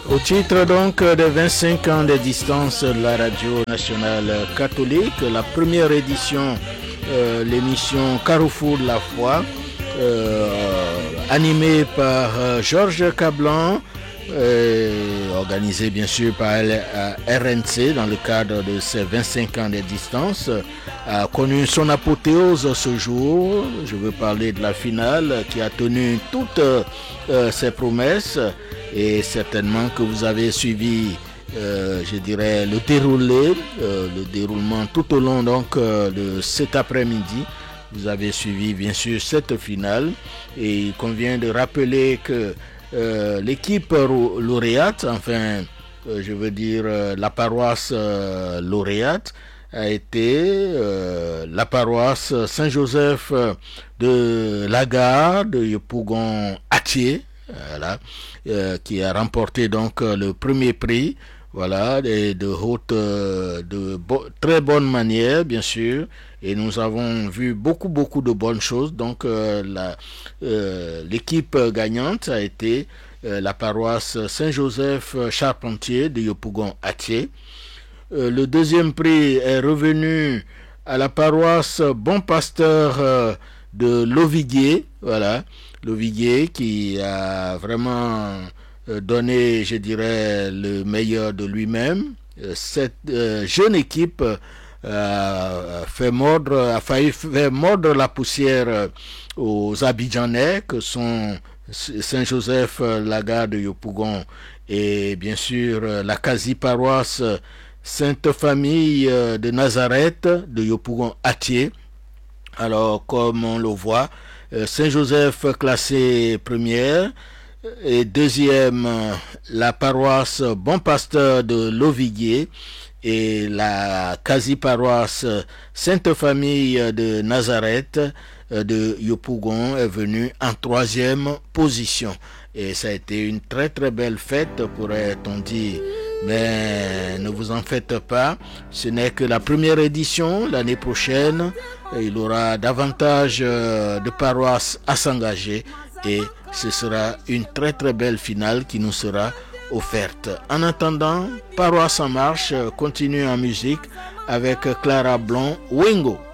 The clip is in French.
Au titre donc des 25 ans d'existence de la radio nationale catholique, la première édition, l'émission Carrefour de la foi, animée par Georges Cablan, organisée bien sûr par RNC dans le cadre de ses 25 ans d'existence, a connu son apothéose ce jour. Je veux parler de la finale qui a tenu toutes ses promesses. Et certainement que vous avez suivi, je dirais, le déroulement tout au long donc de cet après-midi. Vous avez suivi bien sûr cette finale et il convient de rappeler que l'équipe lauréate, enfin, je veux dire la paroisse lauréate, a été la paroisse Saint-Joseph de Lagare de Yopougon-Atié. Voilà, qui a remporté donc le premier prix, voilà, et très bonne manière bien sûr, et nous avons vu beaucoup de bonnes choses. Donc l'équipe gagnante a été la paroisse Saint-Joseph Charpentier de Yopougon-Atié. Le deuxième prix est revenu à la paroisse Bon Pasteur de Loviguier, voilà, Loviguier qui a vraiment donné, je dirais, le meilleur de lui-même. Cette jeune équipe a failli faire mordre la poussière aux Abidjanais que sont Saint-Joseph Lagare de Yopougon et bien sûr la quasi-paroisse Sainte-Famille de Nazareth de Yopougon-Atié. Alors, comme on le voit, Saint-Joseph classé première et deuxième la paroisse Bon Pasteur de Loviguier et la quasi-paroisse Sainte-Famille de Nazareth de Yopougon est venue en troisième position. Et ça a été une très belle fête, pourrait-on dire. Mais ne vous en faites pas, ce n'est que la première édition. L'année prochaine, il y aura davantage de paroisses à s'engager et ce sera une très belle finale qui nous sera offerte. En attendant, Paroisse en marche continue en musique avec Clara Blond, Wingo.